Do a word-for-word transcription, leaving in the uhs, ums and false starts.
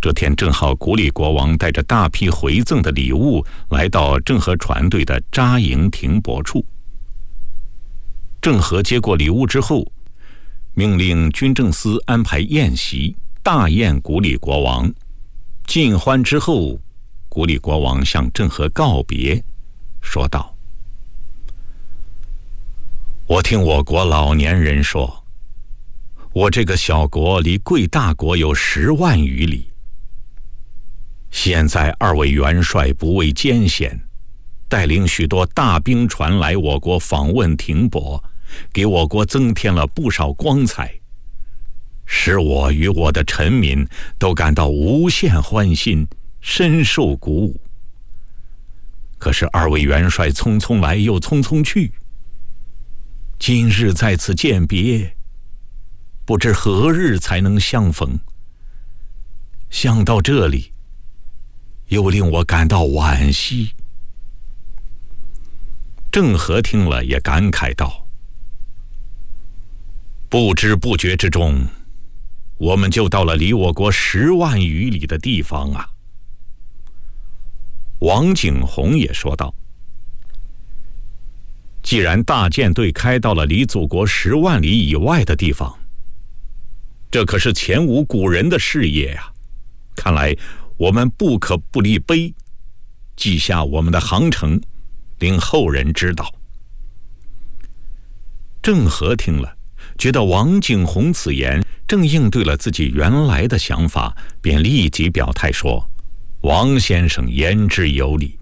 这天正好古里国王带着大批回赠的礼物来到郑和船队的扎营停泊处。郑和接过礼物之后，命令军政司安排宴席，大宴古里国王。尽欢之后，古里国王向郑和告别，说道：我听我国老年人说，我这个小国离贵大国有十万余里。现在二位元帅不畏艰险，带领许多大兵船来我国访问停泊，给我国增添了不少光彩，使我与我的臣民都感到无限欢欣，深受鼓舞。可是二位元帅匆匆来又匆匆去，今日在此见别，不知何日才能相逢。想到这里，又令我感到惋惜。郑和听了也感慨道：不知不觉之中，我们就到了离我国十万余里的地方啊。王景洪也说道：既然大舰队开到了离祖国十万里以外的地方，这可是前无古人的事业啊！看来我们不可不立碑，记下我们的航程，令后人知道。郑和听了，觉得王景洪此言正应对了自己原来的想法，便立即表态说：王先生言之有理。